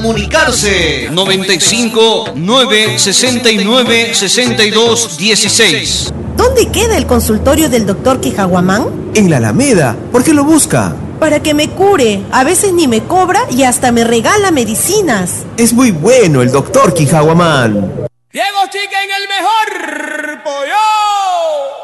comunicarse 95 969 62 16. ¿Dónde queda el consultorio del doctor Quijaguamán? En la Alameda. ¿Por qué lo busca? Para que me cure. A veces ni me cobra y hasta me regala medicinas. Es muy bueno el doctor Quijaguamán. Diego Chica en el mejor pollo.